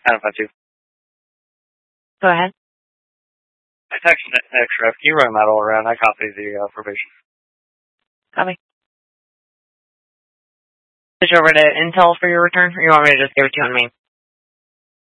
2. Go ahead. I text next ref. Can you run that all around? I copy the probation. Copy. Switch over to Intel for your return, or you want me to just give it to you on main?